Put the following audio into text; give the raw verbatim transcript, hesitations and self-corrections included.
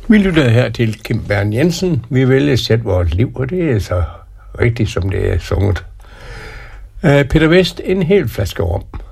Vi lytter her til Kim Bern Jensen. Vi vil sætte vores liv, og det er så rigtigt, som det er sunget. Uh, Peter Vest, en hel flaske rom.